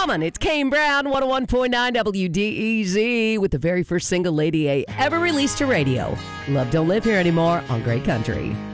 Woman. It's Kane Brown, 101.9 WDEZ, with the very first single Lady A ever released to radio. Love Don't Live Here Anymore on Great Country.